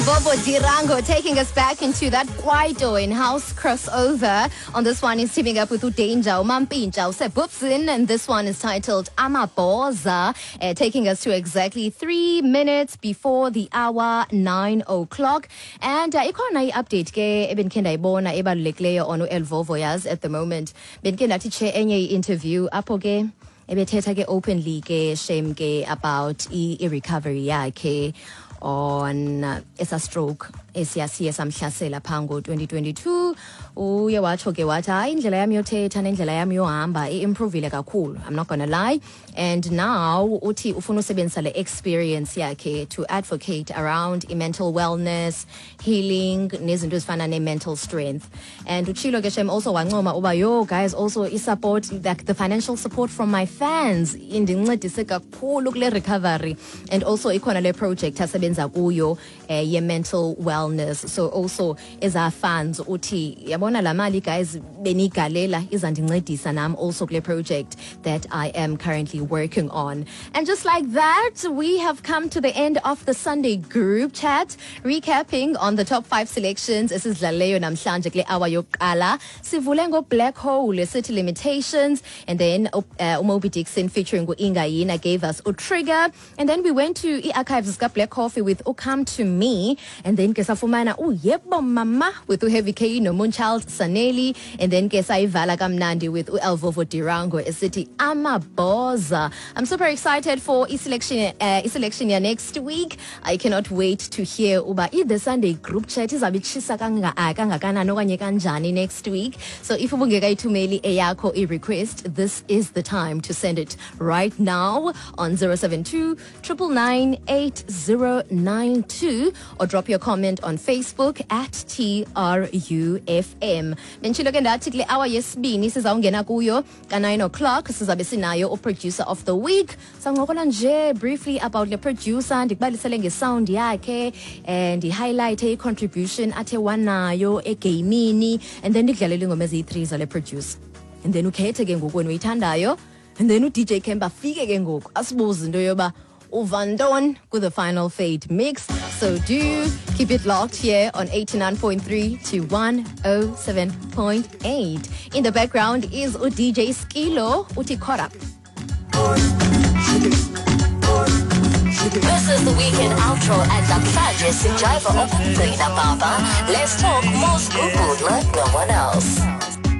Elvovo Dirango taking us back into that Kwaito in-house crossover. On this one, he's teaming up with Udanger, Umampinja, Usebupsin, and this one is titled Amaboza, taking us to exactly 3 minutes before the hour 9 o'clock. And ikona i-update ke ebenkhe ndayibona ebalulekileyo on Elvovo yaz at the moment. Benkhe ndathi che enye i-interview apho ke ebethetha ke openly ke shame ke about i-recovery yakhe on esa stroke esiyasiye samhlasela phango 2022 uye watsho ke wathi hayi indlela yami yothetha nendlela yami yohamba i-improvile kakhulu. I'm not gonna lie. And now uthi ufuna usebenzisa le experience yakhe to advocate around mental wellness, healing, nezinto ezifana ne-mental strength. And uchilo ke shem also wancoma uba yo guys also i-support, like the financial support from my fans indincedise kakhulu kule recovery. And also ikhona le project asebenza kuyo ye-mental wellness. So also as our fans uthi yabona la mali guys benigalela izandincedisa nam also kule project that I am currently working on. And just like that, we have come to the end of the Sunday group chat, recapping on the top 5 selections. Esizidlaleyo namhlanje kule hour yokuqala. Sivule ngo Black Hole, City Limitations, and then Moby Dixon featuring Inga Yina gave us Trigger, and then we went to archives ka Black Coffee with Come to Me, and then kesafumana Yebo Mama with Heavy K no Moonchild Saneli, and then kesaivala kamnandi with Elvovo Dirango City Amaboza. I'm super excited for selection next week. I cannot wait to hear uba the Sunday group chat izabichisa kangakanani okanye kanjani next week. So if ubungeka ithumeli eyakho i-request, this is the time to send it right now on 072 999 8092 or drop your comment on Facebook at TRUFM. Menchilo ke ndathi kule hour yesibini sizawungena kuyo ka 9 o'clock sizabe sinayo producer of the week. Sangokola nje briefly about the producer, ndikubalisele ngesound yakhe and highlight a contribution athe wanayo egamini, and then ndikudlalele ingoma eziyi-3 zale producer, and then ukhethe ke ngoku wena uyithandayo, and then DJ Kemba afike ke ngoku asibuze into yoba uvandon with the final fade mix. So do keep it locked here on 89.3 to 107.8. In the background is DJ Skilo uti Kora. This is the weekend outro at Namhlanje Sijaiva Okumgcina Baba. Let's talk more Google like no one else.